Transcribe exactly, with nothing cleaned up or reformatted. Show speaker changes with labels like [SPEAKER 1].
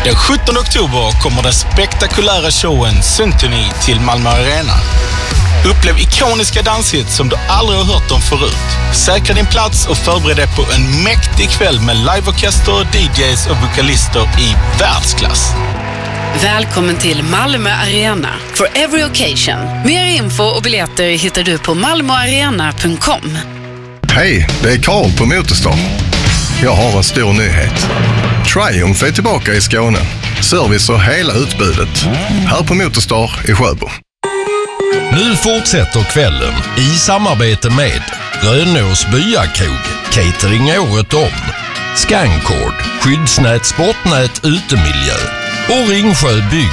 [SPEAKER 1] Den sjuttonde oktober kommer den spektakulära showen Symphony till Malmö Arena. Upplev ikoniska danshits som du aldrig har hört om förut. Säkra din plats och förbered dig på en mäktig kväll med liveorkester, D Js och vokalister i världsklass.
[SPEAKER 2] Välkommen till Malmö Arena for every occasion. Mer info och biljetter hittar du på malmoarena punkt com.
[SPEAKER 3] Hej, det är Karl på Motorstar. Jag har en stor nyhet. Triumph är tillbaka i Skåne. Service och hela utbudet. Här på Motorstar i Sjöbo.
[SPEAKER 4] Nu fortsätter kvällen i samarbete med Rönås Byakrog, catering året om, Scancord, skyddsnät, sportnät, utemiljö och Ringsjö Bygg